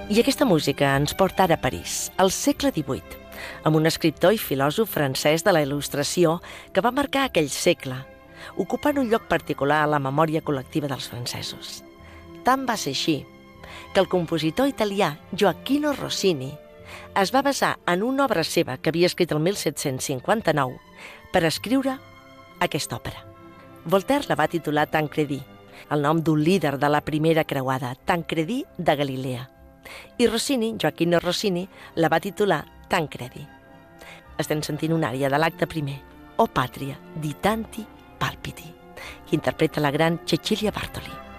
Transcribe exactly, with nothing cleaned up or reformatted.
I aquesta música ens porta ara a París, al segle divuit, amb un escriptor i filòsof francès de la Il·lustració que va marcar aquell segle, ocupant un lloc particular a la memòria col·lectiva dels francesos. Tant va ser així que el compositor italià Gioachino Rossini es va basar en una obra seva que havia escrit el mil set-cents cinquanta-nou per escriure aquesta òpera. Voltaire la va titular Tancredi, el nom d'un líder de la primera creuada, Tancredi de Galilea. I Rossini, Gioachino Rossini, la va titular Tancredi. Estem sentint una ària de l'acte primer, O Patria, di tanti palpiti, que interpreta la gran Cecilia Bartoli.